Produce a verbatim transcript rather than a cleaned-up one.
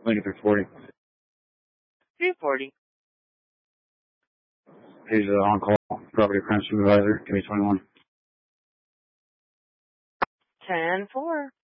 Lincoln three forty. three forty. He's uh, on call. Property crime supervisor. Give me twenty-one. ten four.